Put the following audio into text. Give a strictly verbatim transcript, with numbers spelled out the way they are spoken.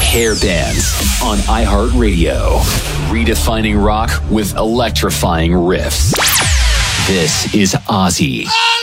Hair Bands on iHeartRadio. Redefining rock with electrifying riffs. This is Ozzy.